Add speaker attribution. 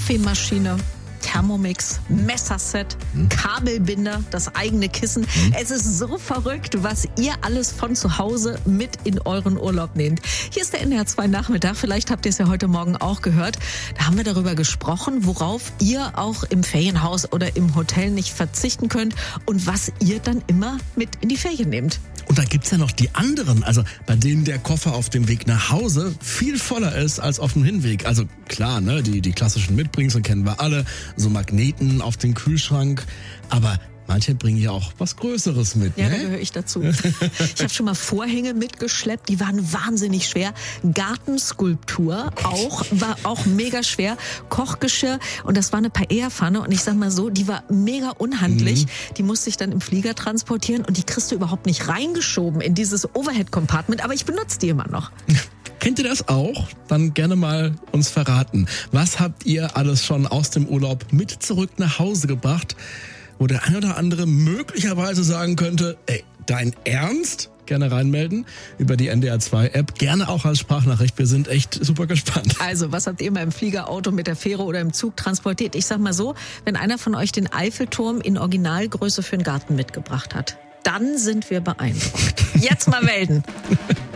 Speaker 1: Kaffeemaschine, Thermomix, Messerset, Kabelbinder, das eigene Kissen. Es ist so verrückt, was ihr alles von zu Hause mit in euren Urlaub nehmt. Hier ist der NDR 2 Nachmittag. Vielleicht habt ihr es ja heute Morgen auch gehört. Da haben wir darüber gesprochen, worauf ihr auch im Ferienhaus oder im Hotel nicht verzichten könnt und was ihr dann immer mit in die Ferien nehmt.
Speaker 2: Und da gibt's ja noch die anderen, also bei denen der Koffer auf dem Weg nach Hause viel voller ist als auf dem Hinweg. Also klar, ne, die klassischen Mitbringsel kennen wir alle, so Magneten auf den Kühlschrank, aber manche bringen ja auch was Größeres mit.
Speaker 1: Ja,
Speaker 2: ne?
Speaker 1: da gehöre ich dazu. Ich habe schon mal Vorhänge mitgeschleppt, die waren wahnsinnig schwer. Gartenskulptur war auch mega schwer. Kochgeschirr und das war eine Paella-Pfanne und ich sag mal so, die war mega unhandlich. Die musste ich dann im Flieger transportieren und die kriegst du überhaupt nicht reingeschoben in dieses Overhead-Compartment, aber ich benutze die immer noch.
Speaker 2: Kennt ihr das auch? Dann gerne mal uns verraten. Was habt ihr alles schon aus dem Urlaub mit zurück nach Hause gebracht, wo der ein oder andere möglicherweise sagen könnte, ey, dein Ernst? Gerne reinmelden über die NDR 2 App, gerne auch als Sprachnachricht. Wir sind echt super gespannt.
Speaker 1: Also, was habt ihr mal im Flieger, Auto, mit der Fähre oder im Zug transportiert? Ich sag mal so, wenn einer von euch den Eiffelturm in Originalgröße für den Garten mitgebracht hat, dann sind wir beeindruckt. Jetzt mal melden.